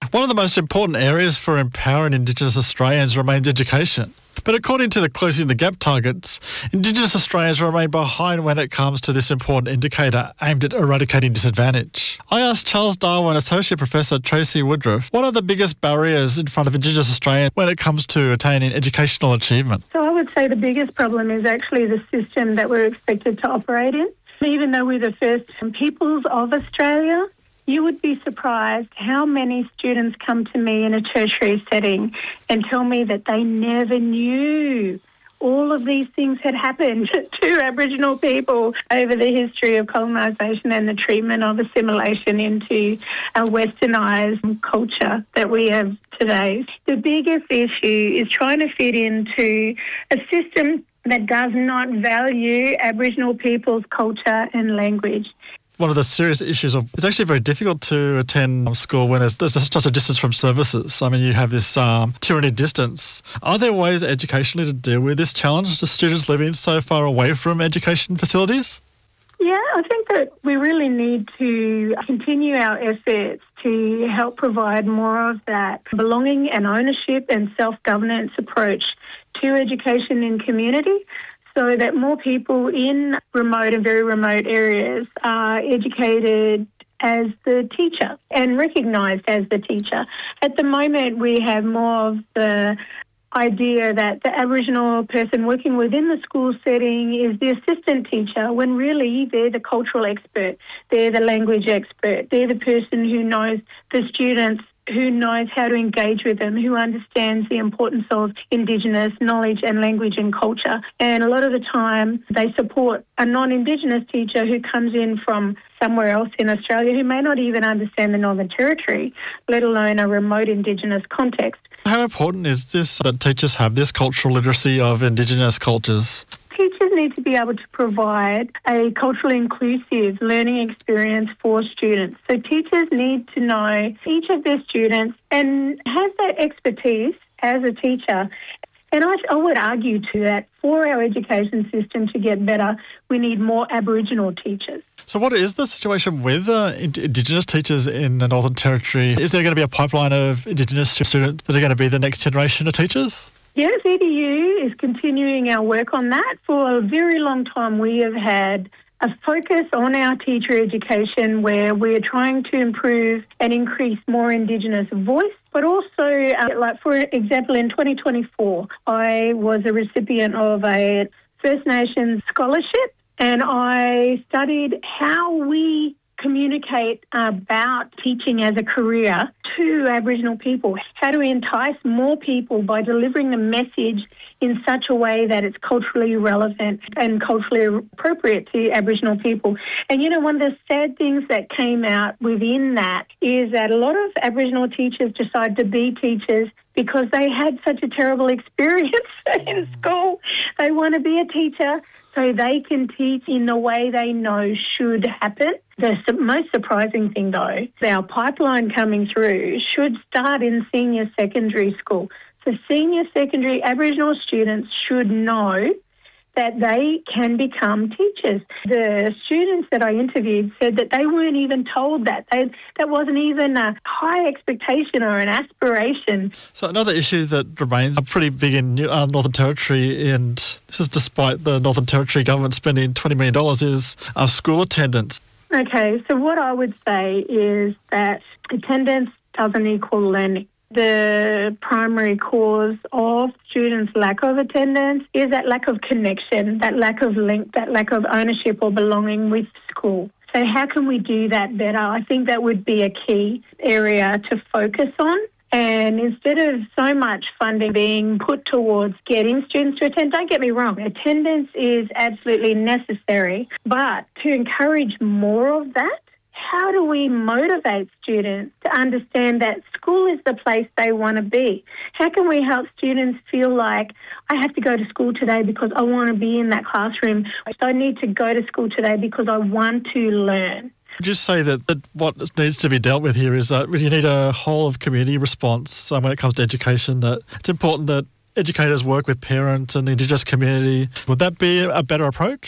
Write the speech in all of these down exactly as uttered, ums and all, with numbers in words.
One of the most important areas for empowering Indigenous Australians remains education. But according to the Closing the Gap targets, Indigenous Australians remain behind when it comes to this important indicator aimed at eradicating disadvantage. I asked Charles Darwin Associate Professor Tracy Woodruff, what are the biggest barriers in front of Indigenous Australians when it comes to attaining educational achievement? So I would say the biggest problem is actually the system that we're expected to operate in. Even though we're the first peoples of Australia, you would be surprised how many students come to me in a tertiary setting and tell me that they never knew all of these things had happened to Aboriginal people over the history of colonisation and the treatment of assimilation into a westernised culture that we have today. The biggest issue is trying to fit into a system that does not value Aboriginal people's culture and language. One of the serious issues of it's actually very difficult to attend school when there's, there's such a distance from services. I mean, you have this um, tyranny distance. Are there ways educationally to deal with this challenge to students living so far away from education facilities? Yeah, I think that we really need to continue our efforts to help provide more of that belonging and ownership and self-governance approach to education in community, so that more people in remote and very remote areas are educated as the teacher and recognised as the teacher. At the moment, we have more of the idea that the Aboriginal person working within the school setting is the assistant teacher, when really they're the cultural expert, they're the language expert, they're the person who knows the students, who knows how to engage with them, who understands the importance of Indigenous knowledge and language and culture. And a lot of the time they support a non-Indigenous teacher who comes in from somewhere else in Australia who may not even understand the Northern Territory, let alone a remote Indigenous context. How important is this that teachers have this cultural literacy of Indigenous cultures? Teachers need to be able to provide a culturally inclusive learning experience for students. So teachers need to know each of their students and have that expertise as a teacher. And I, I would argue to that for our education system to get better, we need more Aboriginal teachers. So what is the situation with uh, Indigenous teachers in the Northern Territory? Is there going to be a pipeline of Indigenous students that are going to be the next generation of teachers? Yes, E D U is continuing our work on that. For a very long time, we have had a focus on our teacher education where we're trying to improve and increase more Indigenous voice, but also, uh, like for example, in twenty twenty-four, I was a recipient of a First Nations scholarship, and I studied how we communicate about teaching as a career to Aboriginal people. How do we entice more people by delivering the message in such a way that it's culturally relevant and culturally appropriate to Aboriginal people? And, you know, one of the sad things that came out within that is that a lot of Aboriginal teachers decide to be teachers because they had such a terrible experience in school. They want to be a teacher so they can teach in the way they know should happen. The most surprising thing, though, our pipeline coming through should start in senior secondary school. So senior secondary Aboriginal students should know that they can become teachers. The students that I interviewed said that they weren't even told that. They, that wasn't even a high expectation or an aspiration. So another issue that remains pretty big in New, uh, Northern Territory, and this is despite the Northern Territory government spending twenty million dollars, is uh, school attendance. Okay, so what I would say is that attendance doesn't equal learning. The primary cause of students' lack of attendance is that lack of connection, that lack of link, that lack of ownership or belonging with school. So how can we do that better? I think that would be a key area to focus on. And instead of so much funding being put towards getting students to attend, don't get me wrong, attendance is absolutely necessary. But to encourage more of that, how do we motivate students to understand that school is the place they want to be? How can we help students feel like, I have to go to school today because I want to be in that classroom. I need to go to school today because I want to learn. Just say that, that what needs to be dealt with here is that you need a whole of community response um, when it comes to education, that it's important that educators work with parents and the Indigenous community. Would that be a better approach?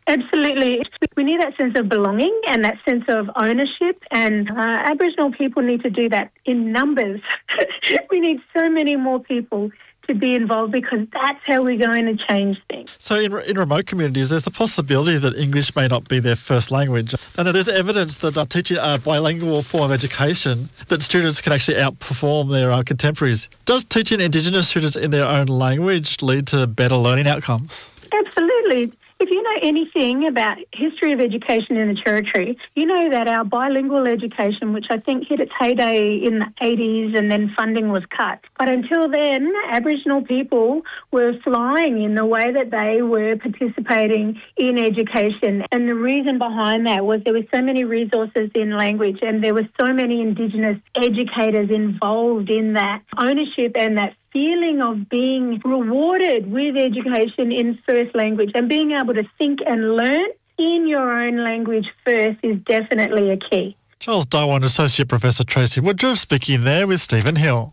Absolutely. We need that sense of belonging and that sense of ownership, and uh, Aboriginal people need to do that in numbers. We need so many more people to be involved, because that's how we're going to change things. So in, in remote communities, there's the possibility that English may not be their first language. And there's evidence that uh, teaching a bilingual form of education, that students can actually outperform their uh, contemporaries. Does teaching Indigenous students in their own language lead to better learning outcomes? Absolutely. If you know anything about history of education in the Territory, you know that our bilingual education, which I think hit its heyday in the eighties and then funding was cut. But until then, Aboriginal people were flying in the way that they were participating in education. And the reason behind that was there were so many resources in language, and there were so many Indigenous educators involved in that ownership and that feeling of being rewarded with education in first language, and being able to think and learn in your own language first is definitely a key. Charles Darwin Associate Professor Tracy Woodruff speaking there with Stephen Hill.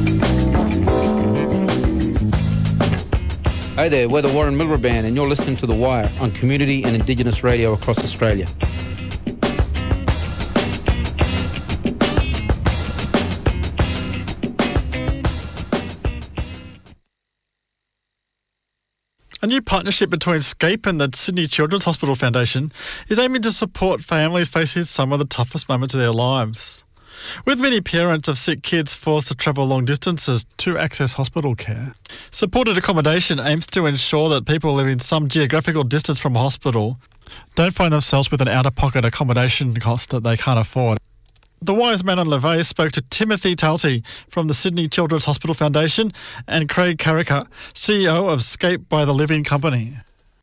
Hey there, we're the Warren Miller Band, and you're listening to The Wire on community and Indigenous radio across Australia. A new partnership between SCAPE and the Sydney Children's Hospital Foundation is aiming to support families facing some of the toughest moments of their lives. With many parents of sick kids forced to travel long distances to access hospital care, supported accommodation aims to ensure that people living some geographical distance from a hospital don't find themselves with an out-of-pocket accommodation cost that they can't afford. The Wire's Manon LeVay spoke to Timothy Talty from the Sydney Children's Hospital Foundation and Craig Carricker, C E O of SCAPE by the Living Company.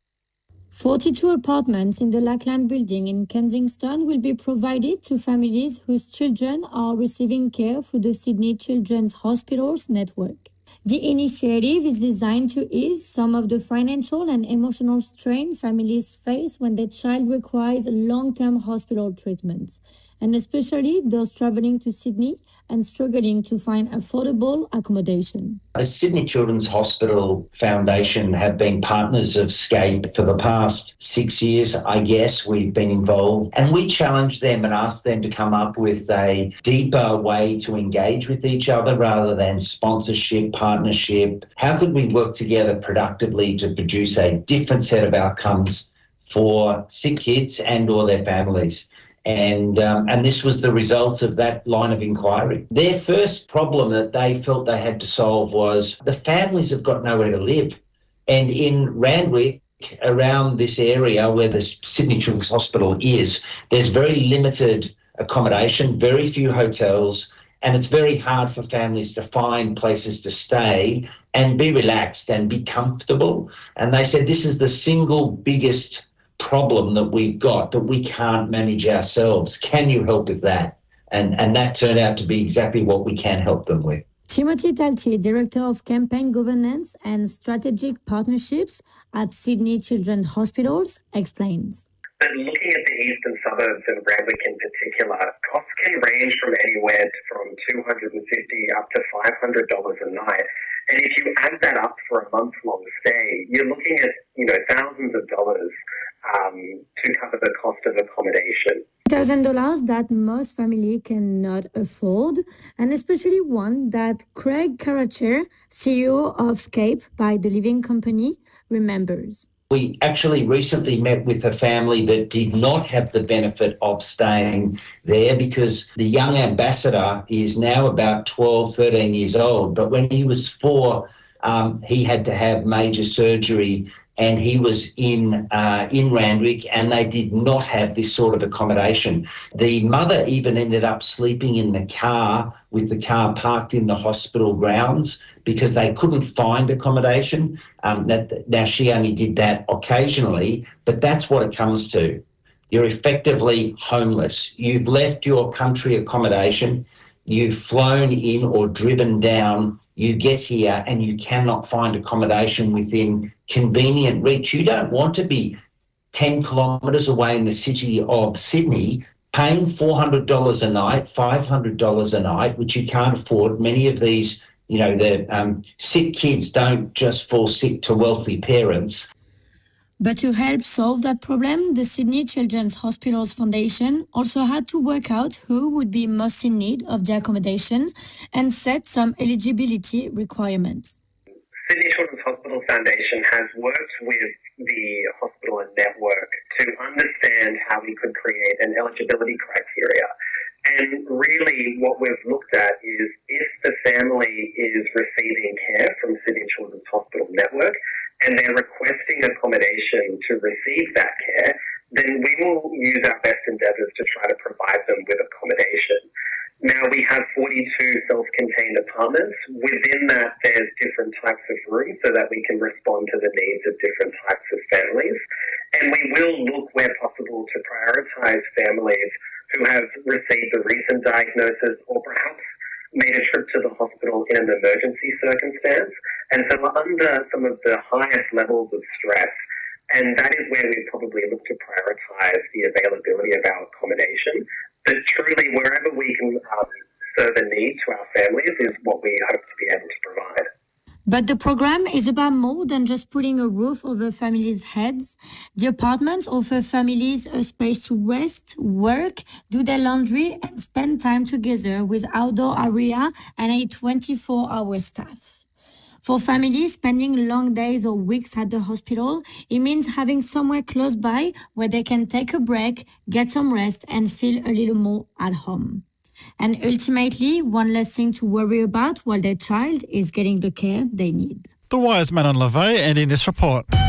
forty-two apartments in the Lackland building in Kensington will be provided to families whose children are receiving care through the Sydney Children's Hospitals network. The initiative is designed to ease some of the financial and emotional strain families face when their child requires long-term hospital treatment, and especially those travelling to Sydney and struggling to find affordable accommodation. The Sydney Children's Hospital Foundation have been partners of SCAPE for the past six years, I guess. We've been involved, and we challenged them and asked them to come up with a deeper way to engage with each other rather than sponsorship, partnership. How could we work together productively to produce a different set of outcomes for sick kids and or their families? And um, and this was the result of that line of inquiry. Their first problem that they felt they had to solve was the families have got nowhere to live. And in Randwick, around this area where the Sydney Children's Hospital is, there's very limited accommodation, very few hotels, and it's very hard for families to find places to stay and be relaxed and be comfortable. And they said this is the single biggest problem that we've got, that we can't manage ourselves. Can you help with that? And and that turned out to be exactly what we can help them with. Timothy Talty, Director of Campaign Governance and Strategic Partnerships at Sydney Children's Hospitals, explains. But looking at the eastern suburbs and Randwick in particular, costs can range from anywhere from two hundred fifty dollars up to five hundred dollars a night. And if you add that up for a month-long stay, you're looking at, you know, thousands of dollars um, to cover the cost of accommodation. one thousand dollars that most families cannot afford, and especially one that Craig Carricker, C E O of SCAPE by the Living Company, remembers. We actually recently met with a family that did not have the benefit of staying there because the young ambassador is now about twelve, thirteen years old. But when he was four, um, he had to have major surgery, and he was in uh, in Randwick, and they did not have this sort of accommodation. The mother even ended up sleeping in the car with the car parked in the hospital grounds because they couldn't find accommodation. Um, that, now, she only did that occasionally, but that's what it comes to. You're effectively homeless. You've left your country accommodation, you've flown in or driven down, you get here and you cannot find accommodation within convenient reach. You don't want to be ten kilometres away in the city of Sydney paying four hundred dollars a night, five hundred dollars a night, which you can't afford. Many of these, you know, the um, sick kids don't just fall sick to wealthy parents. But to help solve that problem, the Sydney Children's Hospitals Foundation also had to work out who would be most in need of the accommodation and set some eligibility requirements. Sydney Children's Hospital Foundation has worked with the hospital and network to understand how we could create an eligibility criteria. And really what we've looked at is if the family is receiving care from Sydney Children's Hospital Network and they're requesting accommodation to receive that care, then we will use our best endeavours to try to provide them with accommodation. Now, we have forty-two self-contained apartments. Within that, there's different types of rooms so that we can respond to the needs of different types of families. And we will look where possible to prioritise families who have received a recent diagnosis or perhaps made a trip to the hospital in an emergency circumstance. And so we're under some of the highest levels of stress. And that is where we probably look to prioritise the availability of our accommodation. But truly, wherever we can um, serve a need to our families is what we hope to be able to provide. But the program is about more than just putting a roof over families' heads. The apartments offer families a space to rest, work, do their laundry, and spend time together with outdoor area and a twenty-four hour staff. For families spending long days or weeks at the hospital, it means having somewhere close by where they can take a break, get some rest, and feel a little more at home. And ultimately, one less thing to worry about while their child is getting the care they need. The Wire's Manon LeVay ending this report.